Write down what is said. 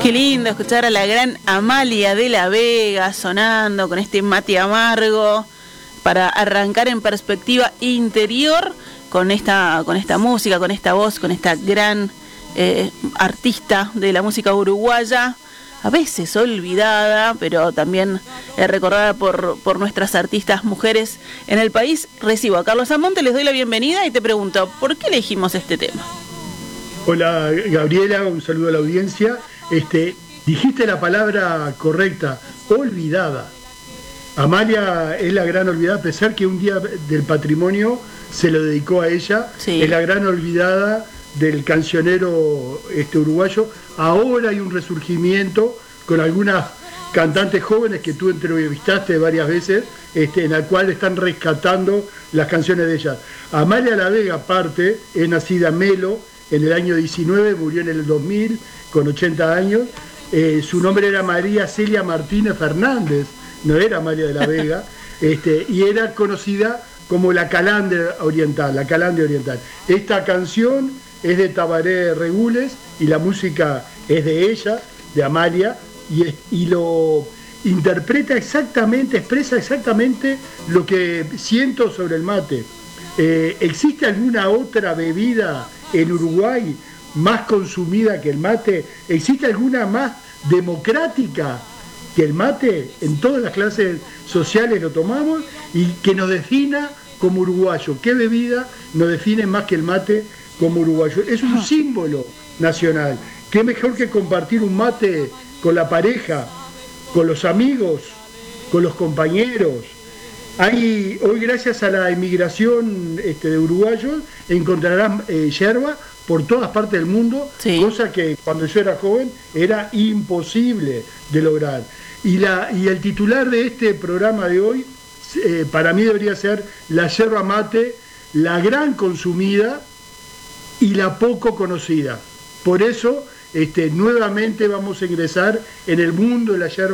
Qué lindo escuchar a la gran Amalia de la Vega sonando con este mate amargo para arrancar en perspectiva interior con esta música, con esta voz, con esta gran artista de la música uruguaya, a veces olvidada, pero también recordada por nuestras artistas mujeres en el país. Recibo a Carlos Amonte, les doy la bienvenida y te pregunto, ¿por qué elegimos este tema? Hola Gabriela, un saludo a la audiencia. Dijiste la palabra correcta, olvidada. Amalia es la gran olvidada, a pesar que un día del patrimonio se lo dedicó a ella, sí. Es la gran olvidada del cancionero uruguayo. Ahora hay un resurgimiento con algunas cantantes jóvenes que tú entrevistaste varias veces, en la cual están rescatando las canciones de ellas. Amalia La Vega, aparte, es nacida en Melo en el año 19, murió en el 2000 con 80 años. Su nombre era María Celia Martínez Fernández, no era Amalia de la Vega, y era conocida como la Calandria Oriental, la Calandria Oriental. Esta canción es de Tabaré Regules y la música es de ella, de Amalia, y lo interpreta exactamente, expresa exactamente lo que siento sobre el mate. ¿Existe alguna otra bebida en Uruguay más consumida que el mate? ¿Existe alguna más democrática que el mate? En todas las clases sociales lo tomamos y que nos defina como uruguayo. ¿Qué bebida nos define más que el mate como uruguayo? Es un símbolo nacional. ¿Qué mejor que compartir un mate con la pareja, con los amigos, con los compañeros? Hoy, gracias a la emigración de uruguayos, encontrarán yerba por todas partes del mundo, sí. Cosa que cuando yo era joven era imposible de lograr. Y el titular de este programa de hoy, para mí debería ser la yerba mate, la gran consumida y la poco conocida. Por eso, nuevamente vamos a ingresar en el mundo de la yerba